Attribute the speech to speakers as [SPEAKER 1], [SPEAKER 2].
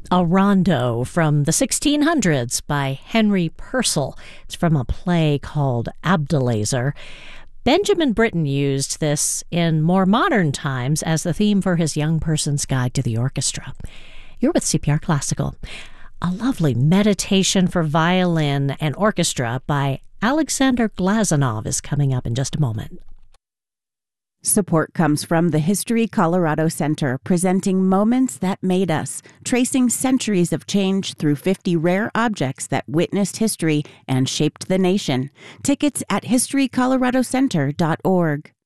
[SPEAKER 1] A rondo from the 1600s by Henry Purcell. It's from a play called Abdelazer. Benjamin Britten used this in more modern times as the theme for his Young Person's Guide to the Orchestra. You're with CPR Classical. A lovely meditation for violin and orchestra by Alexander Glazunov is coming up in just a moment.
[SPEAKER 2] Support comes from the History Colorado Center, presenting Moments That Made Us, tracing centuries of change through 50 rare objects that witnessed history and shaped the nation. Tickets at historycoloradocenter.org.